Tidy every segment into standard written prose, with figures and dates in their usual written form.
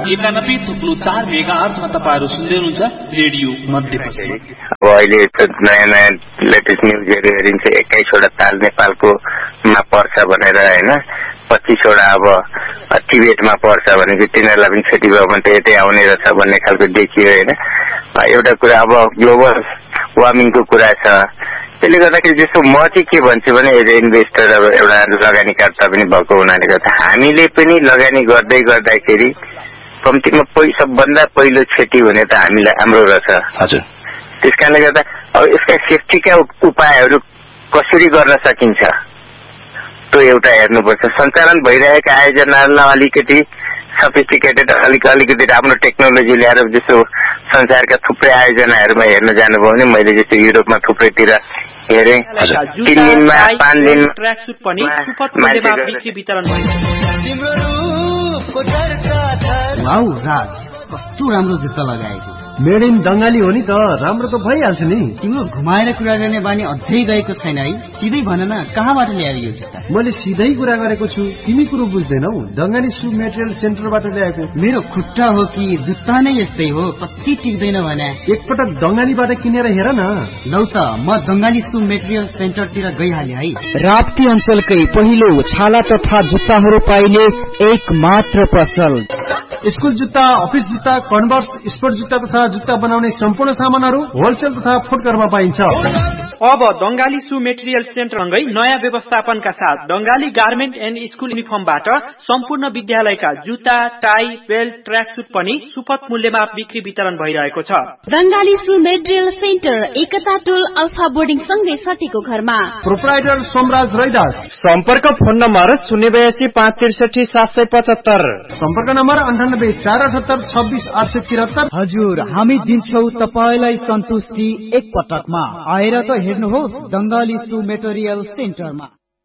91.4 मेगाहर्जमा तपाईहरु सुन्दै हुनुहुन्छ रेडियो मध्यपश्चिम। अब अहिले नयाँ लेटेस्ट न्युजहरु हेरिन्छ 21 वटा ताल नेपालको मा पर्छ भनेर हैन, 25 वटा अब टिबेटमा पर्छ भनेको तिनीहरुलाई पनि क्षति भयो भने यतै आउने रहेछ भन्ने खालको देखियो हैन। एउटा कुरा अब ग्लोबल वार्मिङको कुरा छ, त्यसले गर्दाखेरि जस्तो म चाहिँ के भन्छु भने एज इन्भेस्टर अब एउटा लगानीकर्ता पनि भएको हुनाले गर्दा हामीले पनि लगानी गर्दै गर्दाखेरि कम्तीमा सबभन्दा पहिलो क्षति हुने त हामीलाई हाम्रो रहेछ। हजुर, त्यसकारणले गर्दा अब यसका सेफ्टीका उपायहरू कसरी गर्न सकिन्छ त्यो एउटा हेर्नुपर्छ। सञ्चालन भइरहेका आयोजनाहरूलाई अलिकति सफिस्टिकेटेड अलिकति राम्रो टेक्नोलोजी ल्याएर जस्तो संसारका थुप्रै आयोजनाहरूमा हेर्न जानुभयो भने मैले जस्तो युरोपमा थुप्रैतिर हेरेँ, 3 दिनमा 5 दिन ट्र्याकसुट पनि सुपथ मूल्यमा बिक्री वितरण भयो। वाउ राज, कस्तो राम्रो जुत्ता लगाएको। मेड इन बंगाली हो नि त, राम्रो त भइहाल्छ नि। तिम्रो घुमाएर कुरा गर्ने बानी अझै गएको छैन है, सिधै भन न कहाँबाट ल्यायो यो जुत्ता? मैले सिधै कुरा गरेको छु, तिमी कुरो बुझ्दैनौ। बंगाली सु मेटेरियल सेन्टरबाट ल्याएको। मेरो खुट्टा हो कि जुत्ता नै यस्तै हो, कति टिक्दैन भने। एकपटक बंगालीबाट किनेर हेर न। लौ त म बंगाली सु मेटेरियल सेन्टरतिर गइहाले है। राप्ती अञ्चलकै पहिलो छाला तथा जुत्ताहरू पाइने एक मात्र पसल। स्कुल जुत्ता, अफिस जुत्ता, कन्भर्स, स्पोर्ट जुत्ता तथा जुत्ता बनाउने सम्पूर्ण सामानहरू होलसेल तथा फुटकरमा पाइन्छ। अब दंगाली सु मेटेरियल सेन्टरसँगै नयाँ व्यवस्थापनका साथ दंगाली गार्मेन्ट एन्ड स्कुल युनिफर्मबाट सम्पूर्ण विद्यालयका जुत्ता, टाई, बेल्ट, ट्र्याकसुट पनि सुपथ मूल्यमा बिक्री वितरण भइरहेको छ। दंगाली सु मेटेरियल सेन्टर एकता टोल अल्फा बोर्डिङ सँगै सटीको घरमा। प्रोप्राइटर सोमराज रैदास। सम्पर्क फोन नम्बर 082 563 775। सम्पर्क नम्बर 98 478 26 873। हजुर, हामी दिन्छौ तपाईलाई सन्तुष्टि एक पटकमा। आएर त हेर्नुहोस् दंगाली सु मेटेरियल सेन्टरमा।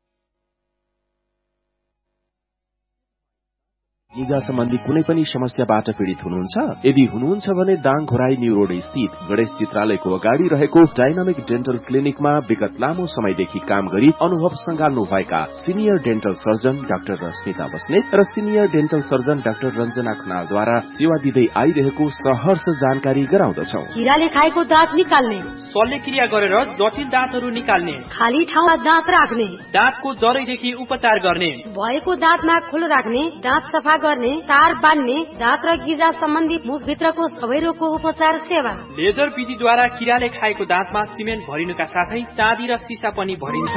निगा सम्बन्धी कुनै पनि समस्याबाट पीड़ित हुनुहुन्छ? यदि हुनुहुन्छ भने दाङ घोराई न्यू रोड स्थित गणेश चित्रालयको अगाडि रहेको डाइनामिक डेन्टल क्लिनिकमा विगत लामो समयदेखि काम गरी अनुभव संगाल्नु भएका senior dental surgeon doctor Rashmita Basnet र senior dental surgeon doctor Ranjana खनालद्वारा सेवा दिँदै आइरहेको सहर्ष जानकारी गराउँदछौ। कीराले खाएको दाँत निकाल्ने, शल्यक्रिया गरेर जटिल दाँतहरू निकाल्ने, खाली ठाउँमा दाँत राख्ने, दाँतको जरैदेखि उपचार गर्ने, भएको दाँतमा खोलो राख्ने, दाँत सफा गर्ने, तार बान्ने, दाँत र गिजा सम्बन्धी मुखभित्रको सबै रोगको उपचार सेवा। लेजर विधिद्वारा कीराले खाएको दाँतमा सिमेन्ट भरिनुका साथै चाँदी र सिसा पनि भरिन्छ।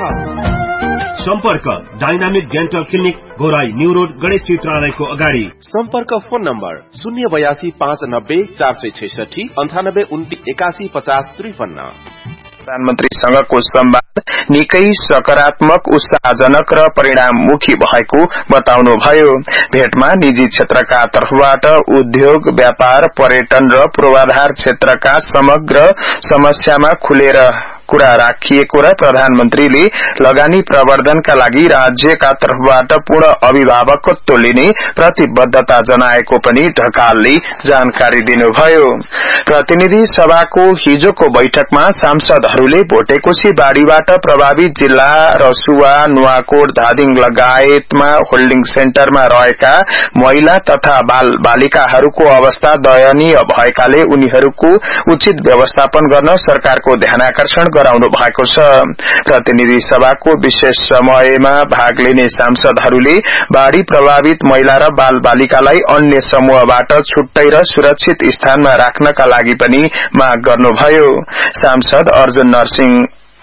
सम्पर्क dynamic dental clinic Ghorahi new road Ganesh चित्रालयको अगाडि। सम्पर्क फोन नम्बर 082 590 466 98 29 81 50 53। प्रधानमन्त्रीसँगको संवाद निकै सकारात्मक, उत्साहजनक र परिणाममुखी भएको बताउनुभयो। भेटमा निजी क्षेत्रका तर्फबाट उद्योग, व्यापार, पर्यटन र पूर्वाधार क्षेत्रका समग्र समस्यामा खुलेर कुरा राखिएको र प्रधानमन्त्रीले लगानी प्रवर्धनका लागि राज्यका तर्फबाट पूर्ण अभिभावकत्व लिने प्रतिबद्धता जनाएको पनि ढकालले जानकारी दिनुभयो। प्रतिनिधि सभाको हिजोको बैठकमा सांसदहरूले भोटेकोशी बाढ़ीबाट प्रभावित जिल्ला रसुवा, नुवाकोट, धादिङ लगायतमा होल्डिङ सेन्टरमा रहेका महिला तथा बाल बालिकाहरूको अवस्था दयनीय भएकाले उनीहरूको उचित व्यवस्थापन गर्न सरकारको ध्यानाकर्षण गराउनु भएको छ। प्रतिनिधि सभाको विशेष समयमा भाग लिने सांसदहरूले बाढ़ी प्रभावित महिला र बाल बालिकालाई अन्य समूहबाट छुट्टै र सुरक्षित स्थानमा राख्नका लागि पनि माग गर्नुभयो। सांसद अर्जुन नरसिंह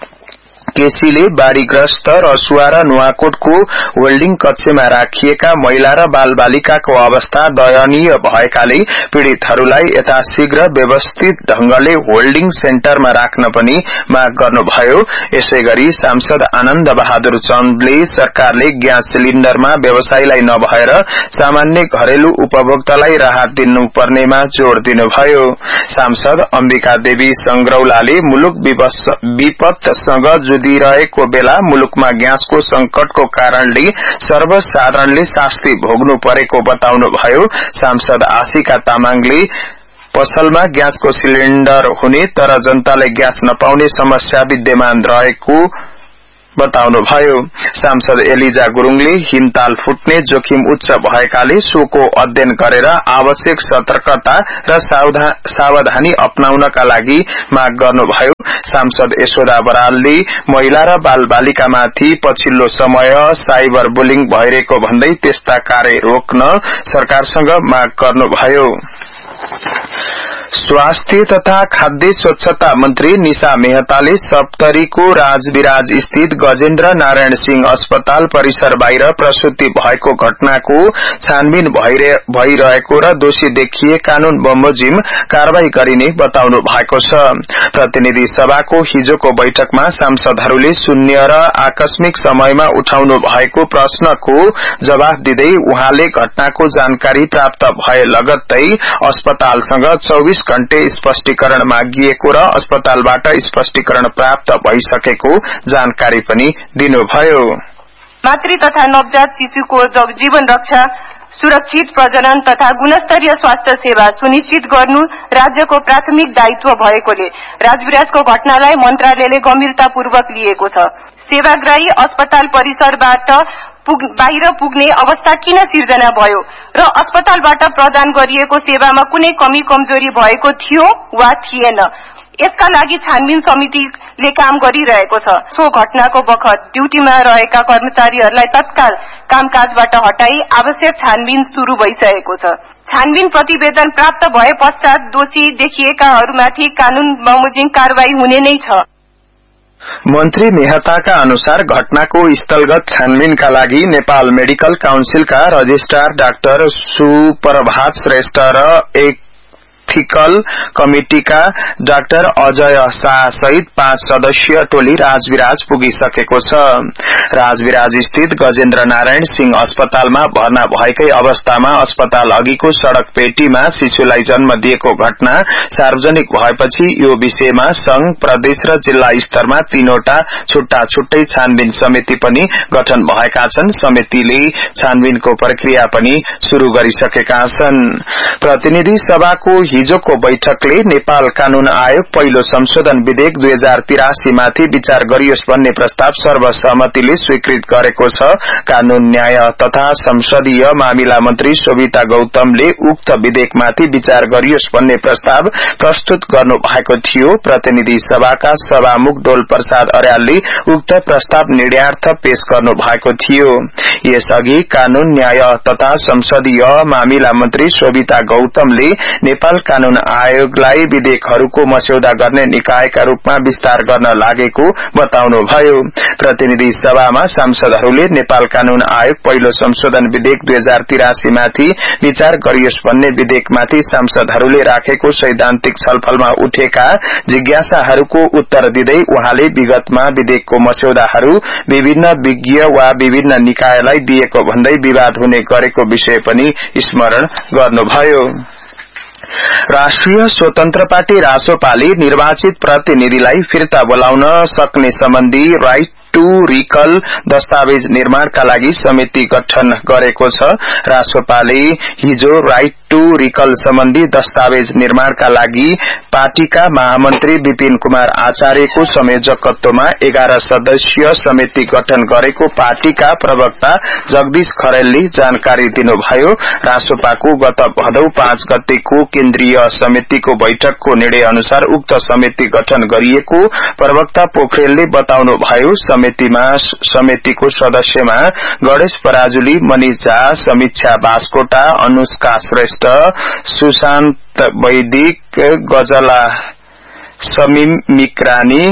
केसीले बाढ़ीग्रस्त रसुवा र नुवाकोटको होल्डिङ कक्षमा राखिएका महिला र बाल बालिकाको अवस्था दयनीय भएकाले पीड़ितहरूलाई यथाशीघ्र व्यवस्थित ढंगले होल्डिङ सेन्टरमा राख्न पनि माग गर्नुभयो। यसैगरी सांसद आनन्द बहादुर चन्दले सरकारले ग्यास सिलिण्डरमा व्यवसायीलाई नभएर सामान्य घरेलु उपभोक्तालाई राहत दिनुपर्नेमा जोड़ दिनुभयो। सांसद अम्बिका देवी संग्रौलाले मुलुक विपदसँग जुधिरहेको बेला मुलुकमा ग्यासको संकटको कारणले सर्वसाधारणले शास्ति भोग्नु परेको बताउनुभयो। सांसद आशिका तामाङले पसलमा ग्यासको सिलिण्डर हुने तर जनताले ग्यास नपाउने समस्या विद्यमान रहेको बताउनुभयो। सांसद एलिजा गुरुङले हिमताल फुट्ने जोखिम उच्च भएकाले सोको अध्ययन गरेर आवश्यक सतर्कता र सावधानी अपनाउनका लागि माग गर्नुभयो। सांसद यशोदा बरालले महिला र बाल बालिकामाथि पछिल्लो समय साइबर बुलिङ भइरहेको भन्दै त्यस्ता कार्य रोक्न सरकारसँग माग गर्नुभयो। स्वास्थ्य तथा खाद्य स्वच्छता मन्त्री निशा मेहताले सप्तरीको राजविराज स्थित गजेन्द्र नारायण सिंह अस्पताल परिसर बाहिर प्रसूति भएको घटनाको छानबिन भइरहेको र दोषी देखिए कानून बमोजिम कारवाही गरिने बताउनु भएको छ। प्रतिनिधि सभाको हिजोको बैठकमा सांसदहरूले शून्य र आकस्मिक समयमा उठाउनु भएको प्रश्नको जवाफ दिँदै उहाँले घटनाको जानकारी प्राप्त भए लगत्तै अस्पतालसँग 24 घण्टे स्पष्टीकरण मागिएको र अस्पतालबाट स्पष्टीकरण प्राप्त भइसकेको जानकारी पनि दिनुभयो। मातृ तथा नवजात शिशुको जीवन रक्षा, सुरक्षित प्रजनन तथा गुणस्तरीय स्वास्थ्य सेवा सुनिश्चित गर्नु राज्यको प्राथमिक दायित्व भएकोले राजविराजको घटनालाई मन्त्रालयले गम्भीरतापूर्वक लिएको छ। सेवाग्राही अस्पताल परिसरबाट बाहिर पुग्ने अवस्था किन सिर्जना भयो र अस्पतालबाट प्रदान गरिएको सेवामा कुनै कमी कमजोरी भएको थियो वा थिएन, यसका लागि छानबिन समितिले काम गरिरहेको छ। सो घटनाको बखत ड्युटीमा रहेका कर्मचारीहरूलाई तत्काल कामकाजबाट हटाई आवश्यक छानबिन शुरू भइसकेको छ। छानबिन प्रतिवेदन प्राप्त भए पश्चात दोषी देखिएकाहरूमाथि कानून बमोजिम कारवाही हुने नै छ। मन्त्री मेहताका अनुसार घटनाको स्थलगत छानबिनका लागि नेपाल मेडिकल काउन्सिलका रजिस्ट्रार डाक्टर सुप्रभात श्रेष्ठ र एथिकल कमिटिका डाक्टर अजय शाह सहित 5 सदस्यीय टोली राजविराज पुगिसकेको छ। राजविराज स्थित गजेन्द्र नारायण सिंह अस्पतालमा भर्ना भएकै अवस्थामा अस्पताल अघिको सड़क पेटीमा शिशुलाई जन्म दिएको घटना सार्वजनिक भएपछि यो विषयमा संघ, प्रदेश र जिल्ला स्तरमा 3वटा छुट्टा छुट्टै छानबिन समिति पनि गठन भएका छन्। समितिले छानबिनको प्रक्रिया पनि शुरू गरिसकेका छन्। प्रतिनिधि सभाको हिजोको बैठकले नेपाल कानून आयोग पहिलो संशोधन विधेयक 2083 माथि विचार गरियोस् भन्ने प्रस्ताव सर्वसम्मतिले स्वीकृत गरेको छ। कानून, न्याय तथा संसदीय मामिला मन्त्री शोभिता गौतमले उक्त विधेयकमाथि विचार गरियोस् भन्ने प्रस्ताव प्रस्तुत गर्नु भएको थियो। प्रतिनिधि सभाका सभामुख डोल प्रसाद अर्यालले उक्त प्रस्ताव निर्णयार्थ पेश गर्नु भएको थियो। यसअघि कानून, न्याय तथा संसदीय मामिला मन्त्री शोभिता गौतमले नेपाल कानून आयोगलाई विधेयकहरूको मस्यौदा गर्ने निकायका रूपमा विस्तार गर्न लागेको बताउनुभयो। प्रतिनिधि सभामा सांसदहरूले नेपाल कानून आयोग पहिलो संशोधन विधेयक 2083 माथि विचार गरियोस् भन्ने विधेयकमाथि सांसदहरूले राखेको सैद्धान्तिक छलफलमा उठेका जिज्ञासाहरूको उत्तर दिँदै उहाँले विगतमा विधेयकको मस्यौदाहरू विभिन्न विज्ञ वा विभिन्न निकायलाई दिएको भन्दै विवाद हुने गरेको विषय पनि स्मरण गर्नुभयो। राष्ट्रिय स्वतन्त्र पार्टी रासोपाले निर्वाचित प्रतिनिधिलाई फिर्ता बोलाउन सक्ने सम्बन्धी राइट टू रिकल दस्तावेज निर्माणका लागि समिति गठन गरेको छ। रासोपाले हिजो राइट टू रिकल सम्बन्धी दस्तावेज निर्माणका लागि पार्टीका महामन्त्री विपिन कुमार आचार्यको संयोजकत्वमा 11 सदस्यीय समिति गठन गरेको पार्टीका प्रवक्ता जगदीश खरेलले जानकारी दिनुभयो। रासोपाको गत भदौ 5 गतेको केन्द्रीय समितिको बैठकको निर्णय अनुसार उक्त समिति गठन गरिएको प्रवक्ता पोखरेलले बताउनुभयो। समितिको सदस्यमा गणेश पराजुली, मनिष झा, समीक्षा बास्कोटा, अनुष्का श्रेष्ठ, सुशान्त वैदिक, गजला समीम मिक्रानी,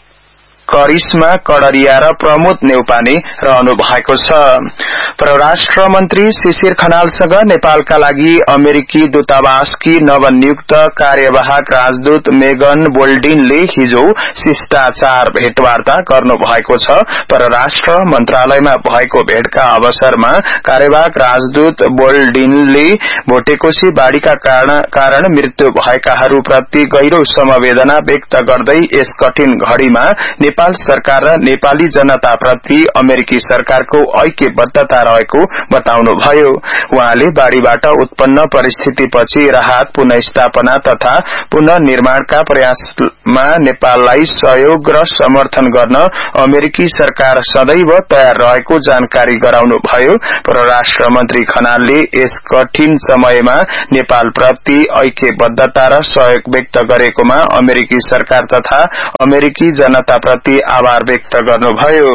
करिश्मा कड़रिया र प्रमोद नेउपाने रहनु भएको छ। परराष्ट्र मन्त्री शिशिर खनालसँग नेपालका लागि अमेरिकी दूतावासकी नवनियुक्त कार्यवाहक राजदूत मेगन बोल्डिनले हिजो शिष्टाचार भेटवार्ता गर्नु भएको छ। परराष्ट्र मन्त्रालयमा भएको भेटका अवसरमा कार्यवाहक राजदूत बोल्डिनले भोटेकोशी बाढ़ीका कारण मृत्यु भएकाहरूप्रति गहिरो समवेदना व्यक्त गर्दै यस कठिन घड़ीमा नेपाल सरकार र नेपाली जनताप्रति अमेरिकी सरकारको ऐक्यबद्धता रहेको बताउनुभयो। उहाँले बाढ़ीबाट उत्पन्न परिस्थितिपछि राहत, पुनर्स्थापना तथा पुनर्निर्माणका प्रयासमा नेपाललाई सहयोग र समर्थन गर्न अमेरिकी सरकार सदैव तयार रहेको जानकारी गराउनुभयो। परराष्ट्र मन्त्री खनालले यस कठिन समयमा नेपालप्रति ऐक्यबद्धता र सहयोग व्यक्त गरेकोमा अमेरिकी सरकार तथा अमेरिकी जनताप्रति आभार व्यक्त गर्नुभयो।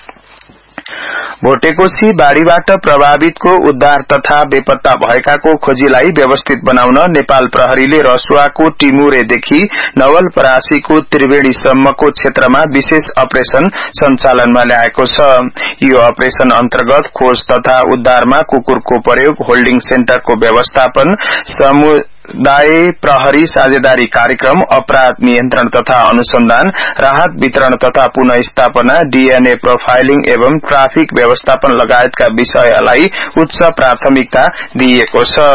भोटेकोशी बाढ़ीबाट प्रभावितको उद्धार तथा बेपत्ता भएकाको खोजीलाई व्यवस्थित बनाउन नेपाल प्रहरीले रसुवाको टिमुरेदेखि नवलपरासीको त्रिवेणीसम्मको क्षेत्रमा विशेष अपरेशन सञ्चालनमा ल्याएको छ। यो अपरेशन अन्तर्गत खोज तथा उद्धारमा कुकुरको प्रयोग, होल्डिङ सेन्टरको व्यवस्थापन, समुदाय प्रहरी साझेदारी कार्यक्रम, अपराध नियन्त्रण तथा अनुसन्धान, राहत वितरण तथा पुनः डीएनए प्रोफाइलिङ एवं ट्राफिक व्यवस्थापन लगायतका विषयलाई उच्च प्राथमिकता दिइएको छ।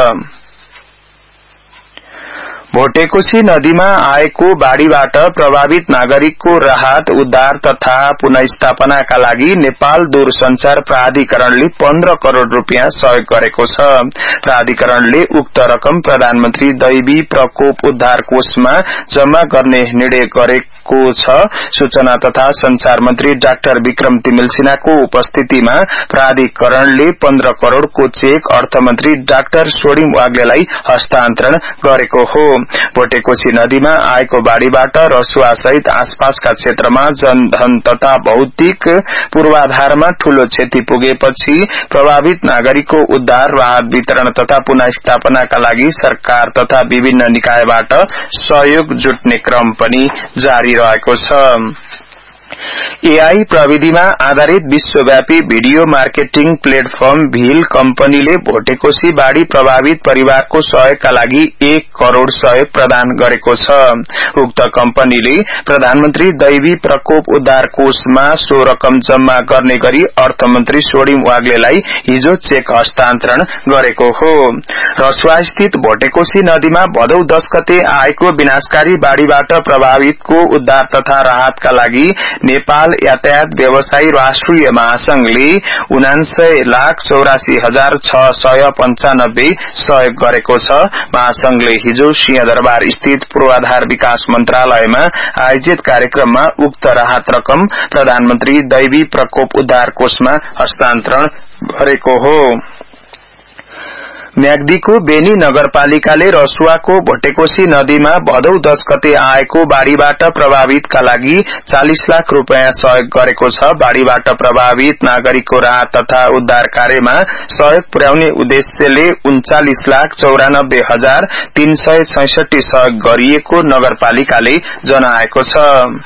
भोटेकोशी नदीमा आएको बाढ़ीबाट प्रभावित नागरिकको राहत, उद्धार तथा पुनर्स्थापनाका लागि नेपाल दूरसञ्चार प्राधिकरणले 15 करोड़ रूपियाँ सहयोग गरेको छ। प्राधिकरणले उक्त रकम प्रधानमन्त्री दैवी प्रकोप उद्धार कोषमा जम्मा गर्ने निर्णय गरेको छ। सूचना तथा संचार मन्त्री डाक्टर विक्रम तिमिल सिन्हाको उपस्थितिमा प्राधिकरणले 15 करोड़को चेक अर्थमन्त्री डाक्टर सोडिम वाग्लेलाई हस्तान्तरण गरेको हो। भोटेकोशी नदीमा आएको बाढ़ीबाट रसुवा सहित आसपासका क्षेत्रमा जनधन तथा भौतिक पूर्वाधारमा ठूलो क्षति पुगेपछि प्रभावित नागरिकको उद्धार, राहत वितरण तथा पुनर्स्थापनाका लागि सरकार तथा विभिन्न निकायबाट सहयोग जुट्ने क्रम पनि जारी रहेको छ। एआई प्रविधिमा आधारित विश्वव्यापी भिडियो मार्केटिङ प्लेटफर्म भील कम्पनीले भोटेकोशी बाढ़ी प्रभावित परिवारको सहयोगका लागि 1 करोड़ सहयोग प्रदान गरेको छ। उक्त कम्पनीले प्रधानमन्त्री दैवी प्रकोप उद्धार कोषमा सो रकम जम्मा गर्ने गरी अर्थमन्त्री सोडिम वाग्लेलाई हिजो चेक हस्तान्तरण गरेको हो। रसुवा स्थित भोटेकोशी नदीमा भदौ 10 गते आएको विनाशकारी बाढ़ीबाट प्रभावितको उद्धार तथा राहतका लागि नेपाल यातायात व्यवसायी राष्ट्रिय महासंघले 79,84,695 सहयोग गरेको छ। महासंघले हिजो सिंहदरबार स्थित पूर्वाधार विकास मन्त्रालयमा आयोजित कार्यक्रममा उक्त राहत रकम प्रधानमन्त्री दैवी प्रकोप उद्धार कोषमा हस्तान्तरण गरेको हो। म्याग्दीको बेनी नगरपालिकाले रसुवाको भोटेकोशी नदीमा भदौ 10 गते आएको बाढ़ीबाट प्रभावितका लागि 40 लाख रूपियाँ सहयोग गरेको छ। बाढ़ीबाट प्रभावित नागरिकको राहत तथा उद्धार कार्यमा सहयोग पुर्याउने उद्देश्यले 39,94,366 सहयोग गरिएको नगरपालिकाले जनाएको छ।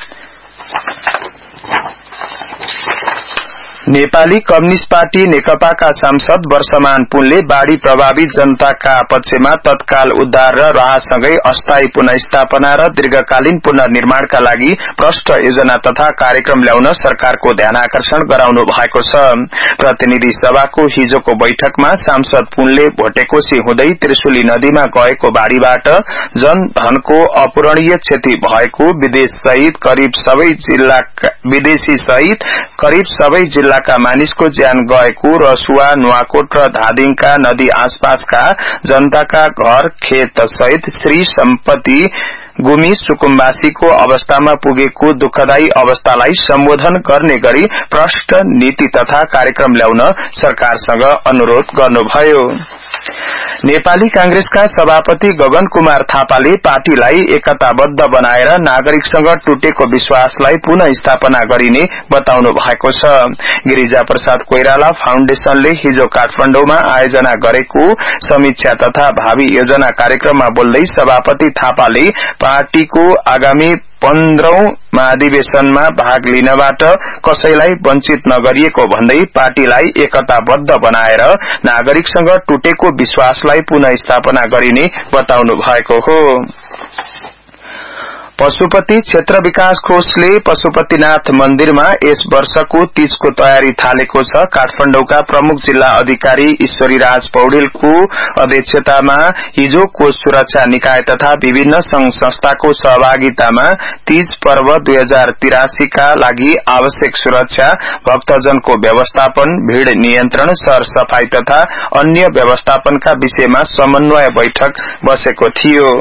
नेपाली कम्युनिष्ट पार्टी नेकपाका सांसद वर्षमान पुनले बाढ़ी प्रभावित जनताका पक्षमा तत्काल उद्धार र राहतसँगै अस्थायी पुनर्स्थापना र दीर्घकालीन पुनर्निर्माणका लागि प्रष्ट योजना तथा कार्यक्रम ल्याउन सरकारको ध्यानाकर्षण गराउनु भएको छ। प्रतिनिधि सभाको हिजोको बैठकमा सांसद पुनले भोटेकोशी हुँदै त्रिशुली नदीमा गएको बाढ़ीबाट जनधनको अपूरणीय क्षति भएको, विदेशी सहित करिब सबै जिल्लाका मानिसको ज्यान गएको, रसुवा, नुवाकोट र धादिङका नदी आसपासका जनताका घर खेत सहित श्री सम्पत्ति गुमी सुकुम्बासीको अवस्थामा पुगेको दुःखदायी अवस्थालाई सम्बोधन गर्ने गरी प्रष्ट नीति तथा कार्यक्रम ल्याउन सरकारसँग अनुरोध गर्नुभयो। नेपाली कांग्रेसका सभापति गगन कुमार थापाले पार्टीलाई एकताबद्ध बनाएर नागरिकसँग टुटेको विश्वासलाई पुनः स्थापना गरिने बताउनु भएको छ। गिरिजा प्रसाद कोइराला फाउन्डेशनले हिजो काठमाडौँमा आयोजना गरेको समीक्षा तथा भावी योजना कार्यक्रममा बोल्दै सभापति थापाले पार्टीको आगामी 15औं महाधिवेशनमा भाग लिनबाट कसैलाई वञ्चित नगरिएको भन्दै पार्टीलाई एकताबद्ध बनाएर नागरिकसँग टुटेको विश्वासलाई पुनः स्थापना गरिने बताउनु भएको हो। पशुपति क्षेत्र विकास कोषले पशुपतिनाथ मन्दिरमा यस वर्षको तीजको तयारी थालेको छ। काठमाडौँका प्रमुख जिल्ला अधिकारी ईश्वरी राज पौडेलको अध्यक्षतामा हिजो कोष सुरक्षा निकाय तथा विभिन्न संघ संस्थाको सहभागितामा तीज पर्व 2083 का लागि आवश्यक सुरक्षा, भक्तजनको व्यवस्थापन, भीड़ नियन्त्रण, सरसफाई तथा अन्य व्यवस्थापनका विषयमा समन्वय बैठक बसेको थियो।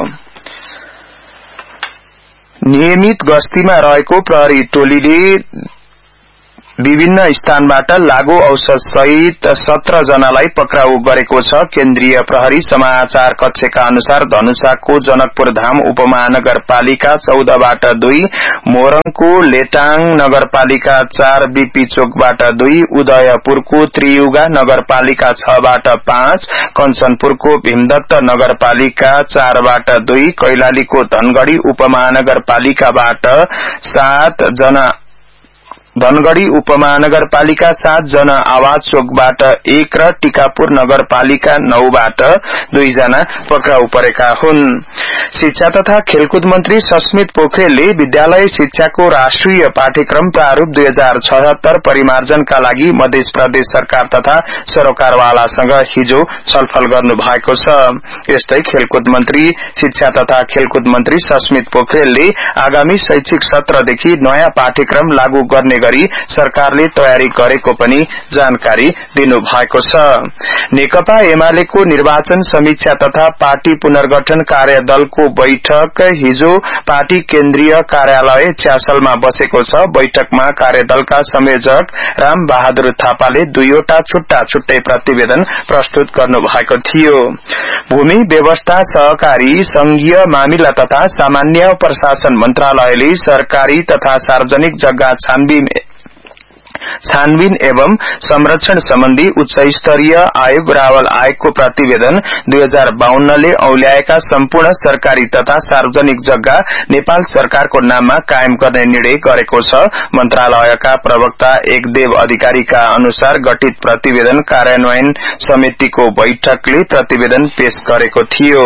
नियमित गस्तीमा रहेको प्रहरी टोलीले विभिन्न स्थानबाट लागू औषध सहित 17 जनालाई पक्राउ गरेको छ। केन्द्रीय प्रहरी समाचार कक्षका अनुसार धनुषाको जनकपुर धाम उपमहानगरपालिका 14 बाट 2, मोरङको लेटाङ नगरपालिका 4, बीपी चोकबाट 2, उदयपुरको त्रियुगा नगरपालिका 6 बाट 5, कञ्चनपुरको भीमदत्त नगरपालिका 4 बाट 2, कैलालीको धनगढ़ी उपमहानगरपालिकाबाट 7 जना, धनगढ़ी उपमहानगरपालिका 7 जना, आवाज चोकबाट 1 र टीकापुर नगरपालिका 9 बाट 2 जना पक्राउ परेका हुन्। शिक्षा तथा खेलकुद मन्त्री सस्मित पोखरेलले विद्यालय शिक्षाको राष्ट्रिय पाठ्यक्रम प्रारूप 2076 परिमार्जनका लागि मध्य प्रदेश सरकार तथा सरोकारवालासँग हिजो छलफल गर्नु भएको छ। यस्तै खेलकुद मन्त्री शिक्षा तथा खेलकुद मन्त्री सस्मित पोखरेलले आगामी शैक्षिक सत्रदेखि नयाँ पाठ्यक्रम लागू गर्ने गरी सरकारले तयारी गरेको पनि जानकारी दिनु भएको छ। नेकपा एमालेको निर्वाचन समीक्षा तथा पार्टी पुनर्गठन कार्यदलको बैठक हिजो पार्टी केन्द्रीय कार्यालय च्यासलमा बसेको छ। बैठकमा कार्यदलका संयोजक राम बहादुर थापाले 2वटा छुट्टा छुट्टै प्रतिवेदन प्रस्तुत गर्नु भएको थियो। भूमि व्यवस्था, सहकारी, संघीय मामिला तथा सामान्य प्रशासन मन्त्रालयले सरकारी तथा सार्वजनिक जग्गा छानबिन एवं संरक्षण सम्बन्धी उच्च स्तरीय आयोग रावल आयोगको प्रतिवेदन 2052 ले औल्याएका सम्पूर्ण सरकारी तथा सार्वजनिक जग्गा नेपाल सरकारको नाममा कायम गर्ने निर्णय गरेको छ। मन्त्रालयका प्रवक्ता एकदेव अधिकारीका अनुसार गठित प्रतिवेदन कार्यान्वयन समितिको बैठकले प्रतिवेदन पेश गरेको थियो।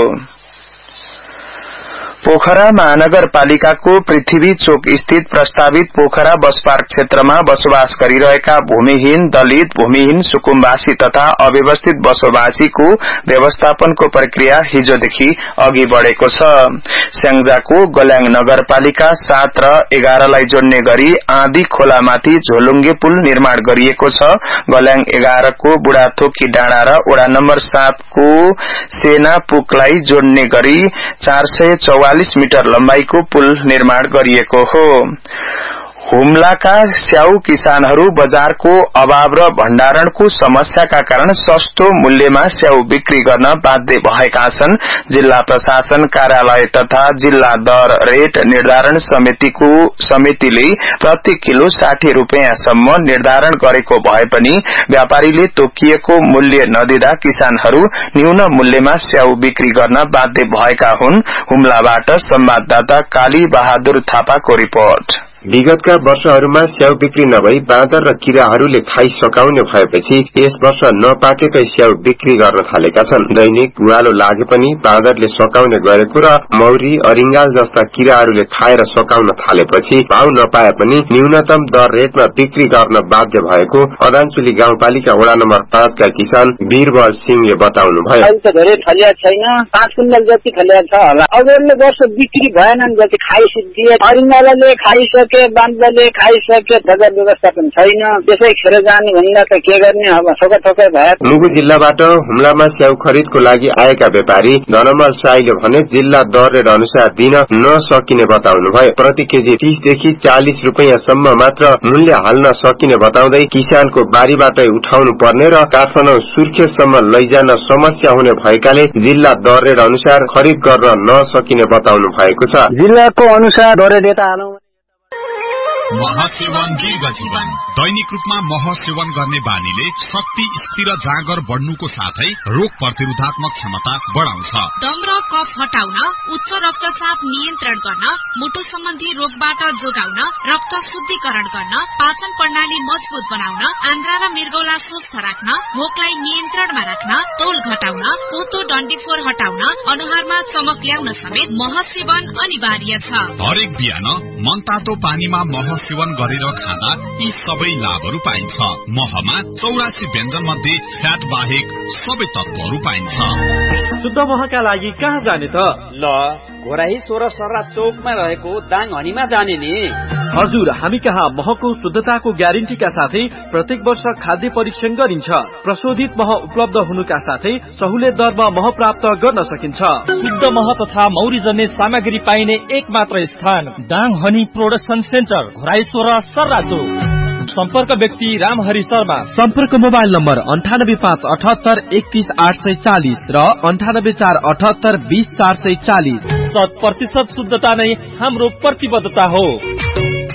पोखरा महानगरपालिकाको पृथ्वी चोक स्थित प्रस्तावित पोखरा बस पार्क क्षेत्रमा बसोबास गरिरहेका भूमिहीन, दलित, भूमिहीन, सुकुम्बासी तथा अव्यवस्थित बसोबासीको व्यवस्थापनको प्रक्रिया हिजोदेखि अघि बढ़ेको छ। स्याङ्जाको गल्याङ नगरपालिका 7 र 11 लाई जोड्ने गरी आँधी खोलामाथि झोलुङ्गे पुल निर्माण गरिएको छ। गल्याङ 11 को बुढाथोकी डाँडा र वडा नम्बर 7 को सेना पुकलाई जोड्ने गरी 444 मिटर लम्बाईको पुल निर्माण गरिएको हो। हुम्लाका स्याउ किसानहरू बजारको अभाव र भण्डारणको समस्याका कारण सस्तो मूल्यमा स्याउ बिक्री गर्न बाध्य भएका छन्। जिल्ला प्रशासन कार्यालय तथा जिल्ला दर रेट निर्धारण समितिले प्रति किलो 60 रुपैयाँसम्म निर्धारण गरेको भए पनि व्यापारीले तोकिएको मूल्य नदिँदा किसानहरू न्यून मूल्यमा स्याउ बिक्री गर्न बाध्य भएका हुन्। हुम्लाबाट संवाददाता काली बहादुर थापाको रिपोर्ट। विगतका वर्षहरूमा स्याउ बिक्री नभई बाँदर र किराहरूले खाइ सकाउने भएपछि यस वर्ष नपाकेकै स्याउ बिक्री गर्न थालेका छन्। दैनिक गुवालो लागे पनि बाँदरले सकाउने गरेको र मौरी, अरिङ्गाल जस्ता किराहरूले खाएर सकाउन थालेपछि भाउ नपाए पनि न्यूनतम दर रेटमा बिक्री गर्न बाध्य भएको अदानचुली गाउँपालिका वडा नम्बर 5 का किसान वीरबल सिंहले बताउनु भयो। धेरै फलिया छैन, 5 कुइन्टल जति फलिया छ होला। अघिल्लो वर्ष बिक्री भएनन्, जति खाइसके अरिङ्गालले खाइसके, बाँदरले खाइसके, बजार व्यवस्थापन छैन। त्यसै खेर जाने भन्दा त के गर्ने, अब थोकै भयो। मुगु जिल्लाबाट हुम्लामा स्याउ खरिदको लागि आएका व्यापारी धनमल साईले भने जिल्ला दर रेट अनुसार दिन नसकिने बताउनु भयो। प्रति केजी 30 देखि 40 रुपैयाँसम्म मात्र मूल्य हाल्न सकिने बताउँदै किसानको बारीबाटै उठाउनु पर्ने र काठमाडौँ सुर्खेतसम्म लैजान समस्या हुने भएकाले जिल्ला दर रेट अनुसार खरिद गर्न नसकिने बताउनु भएको छ। जिल्लाको अनुसार दर रेट हालौं मह सेवन दीर्घ जीवन। दैनिक रूपमा मह सेवन गर्ने बानीले शक्ति, स्थिर जाँगर बढ्नुको साथै रोग प्रतिरोधात्मक क्षमता बढाउँछ। दम र कफ हटाउन, उच्च रक्तचाप नियन्त्रण गर्न, मुटु सम्बन्धी रोगबाट जोगाउन, रक्त शुद्धिकरण गर्न, पाचन प्रणाली मजबुत बनाउन, आन्द्रा र मृगौला स्वस्थ राख्न, भोकलाई नियन्त्रणमा राख्न, तौल घटाउन, पोतो डन्डीफोर हटाउन, अनुहारमा चमक ल्याउन समेत मह सेवन अनिवार्य छ। हरेक बिहान मनतातो पानीमा मह सेवन गरेर खाँदा यी सबै लाभहरू पाइन्छ। महमा 84 व्यञ्जन मध्ये फ्याट बाहेक सबै तत्वहरू पाइन्छ। शुद्ध महका लागि कहाँ जाने त? ल घोराही 16 सर्रा चौकमा रहेको दाङ हनीमा जाने नि। हजुर, हामी कहाँ महको शुद्धताको ग्यारेन्टीका साथै प्रत्येक वर्ष खाद्य परीक्षण गरिन्छ। प्रशोधित मह उपलब्ध हुनुका साथै सहुलियत दरमा मह प्राप्त गर्न सकिन्छ। शुद्ध मह तथा मौरी जन्य सामग्री पाइने एक मात्र स्थान Dang honey production centre, Ghorahi 16 सर्रा चौक। सम्पर्क व्यक्ति रामहरि शर्मा। सम्पर्क मोबाइल नम्बर 9857813840 र 9847820440। 100% शुद्धता नै हाम्रो प्रतिबद्धता हो।